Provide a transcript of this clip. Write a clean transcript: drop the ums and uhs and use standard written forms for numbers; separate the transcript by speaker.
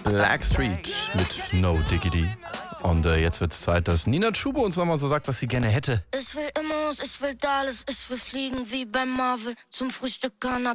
Speaker 1: Blackstreet mit No Diggity. Und jetzt wird es Zeit, dass Nina Chuba uns nochmal so sagt, was sie gerne hätte.
Speaker 2: Ich will Immos, ich will Dallas, ich will fliegen wie bei Marvel. Zum Frühstück Canapé.